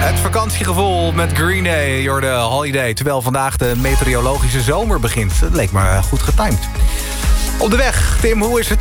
Het vakantiegevoel met Green Day, your the holiday. Terwijl vandaag de meteorologische zomer begint. Dat leek me goed getimed. Op de weg, Tim, hoe is het?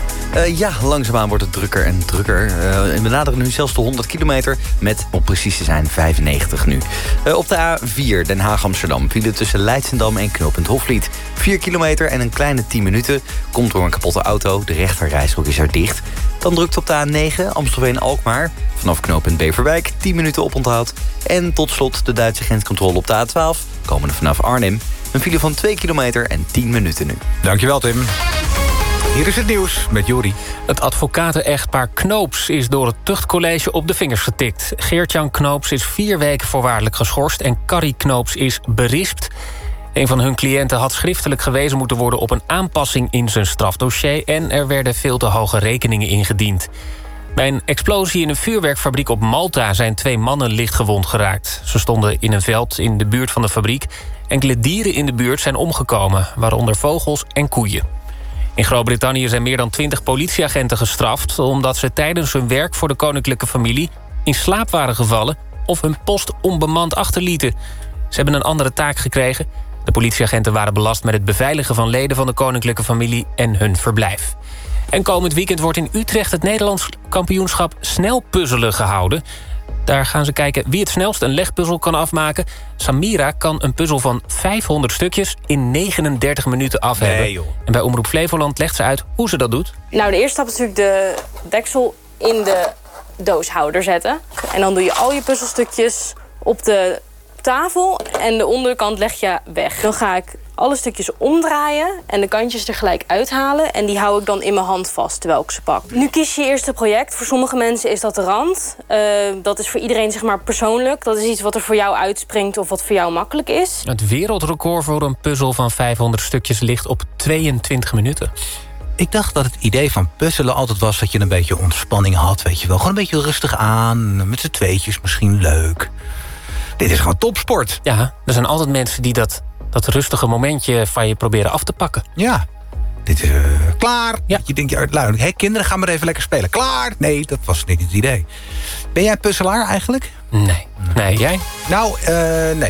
Ja, langzaamaan wordt het drukker en drukker. We naderen nu zelfs de 100 kilometer met, om precies te zijn, 95 nu. Op de A4 Den Haag-Amsterdam vielen tussen Leidschendam en knooppunt Hofvliet 4 kilometer en een kleine 10 minuten. Komt door een kapotte auto, de rechterrijstrook is er dicht. Dan drukt op de A9 Amstelveen-Alkmaar vanaf knooppunt Beverwijk 10 minuten oponthoud. En tot slot de Duitse grenscontrole op de A12, komende vanaf Arnhem. Een file van 2 kilometer en 10 minuten nu. Dankjewel, Tim. Hier is het nieuws met Jori. Het advocaten-echtpaar Knoops is door het tuchtcollege op de vingers getikt. Geert-Jan Knoops is 4 weken voorwaardelijk geschorst en Carrie Knoops is berispt. Een van hun cliënten had schriftelijk gewezen moeten worden op een aanpassing in zijn strafdossier en er werden veel te hoge rekeningen ingediend. Bij een explosie in een vuurwerkfabriek op Malta zijn 2 mannen lichtgewond geraakt. Ze stonden in een veld in de buurt van de fabriek. Enkele dieren in de buurt zijn omgekomen, waaronder vogels en koeien. In Groot-Brittannië zijn meer dan 20 politieagenten gestraft omdat ze tijdens hun werk voor de koninklijke familie in slaap waren gevallen of hun post onbemand achterlieten. Ze hebben een andere taak gekregen. De politieagenten waren belast met het beveiligen van leden van de koninklijke familie en hun verblijf. En komend weekend wordt in Utrecht het Nederlands kampioenschap snelpuzzelen gehouden. Daar gaan ze kijken wie het snelst een legpuzzel kan afmaken. Samira kan een puzzel van 500 stukjes in 39 minuten af hebben. Nee, joh. En bij Omroep Flevoland legt ze uit hoe ze dat doet. Nou, de eerste stap is natuurlijk de deksel in de dooshouder zetten. En dan doe je al je puzzelstukjes op de tafel en de onderkant leg je weg. Dan ga ik alle stukjes omdraaien en de kantjes er gelijk uithalen. En die hou ik dan in mijn hand vast terwijl ik ze pak. Nu kies je je eerste project. Voor sommige mensen is dat de rand. Dat is voor iedereen zeg maar persoonlijk. Dat is iets wat er voor jou uitspringt of wat voor jou makkelijk is. Het wereldrecord voor een puzzel van 500 stukjes ligt op 22 minuten. Ik dacht dat het idee van puzzelen altijd was dat je een beetje ontspanning had, weet je wel. Gewoon een beetje rustig aan, met z'n tweetjes, misschien leuk. Dit is gewoon topsport. Ja, er zijn altijd mensen die dat rustige momentje van je proberen af te pakken. Ja. Dit is klaar. Ja. Je denkt, hey, kinderen, gaan maar even lekker spelen. Klaar. Nee, dat was niet het idee. Ben jij puzzelaar eigenlijk? Nee, jij? Nou, nee.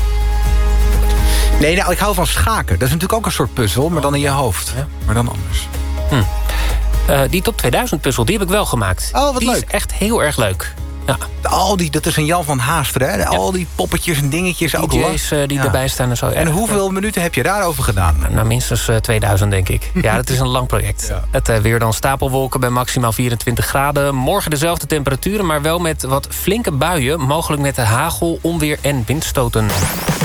Nee, nou, ik hou van schaken. Dat is natuurlijk ook een soort puzzel, maar dan in je hoofd. Ja. Maar dan anders. Die top 2000 puzzel, die heb ik wel gemaakt. Oh, wat die leuk. is echt heel erg leuk. Ja. Dat is een Jan van Haasteren, hè? Al die poppetjes en dingetjes. Ook DJ's die erbij staan en zo. En hoeveel minuten heb je daarover gedaan? Nou, minstens 2000, denk ik. Ja, het is een lang project. Ja. Het weer dan stapelwolken bij maximaal 24 graden. Morgen dezelfde temperaturen, maar wel met wat flinke buien. Mogelijk met hagel, onweer en windstoten.